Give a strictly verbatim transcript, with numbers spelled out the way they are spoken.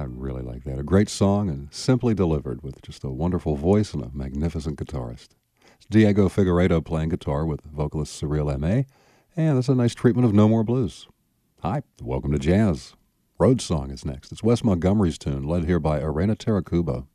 really like that. A great song and simply delivered with just a wonderful voice and a magnificent guitarist. It's Diego Figueiredo playing guitar with vocalist Cyril Aimé, and that's a nice treatment of No More Blues. Hi, welcome to Jazz. Road Song is next. It's Wes Montgomery's tune, led here by Irena Tarakuba.